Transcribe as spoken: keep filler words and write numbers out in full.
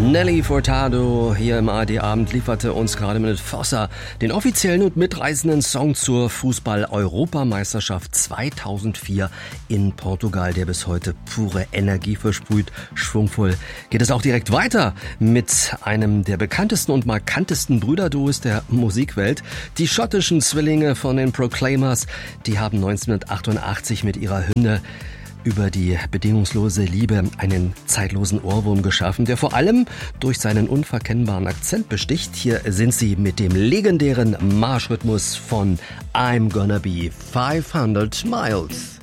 Nelly Furtado hier im A R D-Abend lieferte uns gerade mit Fossa den offiziellen und mitreißenden Song zur Fußball-Europameisterschaft zweitausendvier in Portugal, der bis heute pure Energie versprüht. Schwungvoll geht es auch direkt weiter mit einem der bekanntesten und markantesten Brüderduos der Musikwelt. Die schottischen Zwillinge von den Proclaimers, die haben neunzehnhundertachtundachtzig mit ihrer Hymne über die bedingungslose Liebe einen zeitlosen Ohrwurm geschaffen, der vor allem durch seinen unverkennbaren Akzent besticht. Hier sind sie mit dem legendären Marschrhythmus von I'm Gonna Be fünfhundert Miles.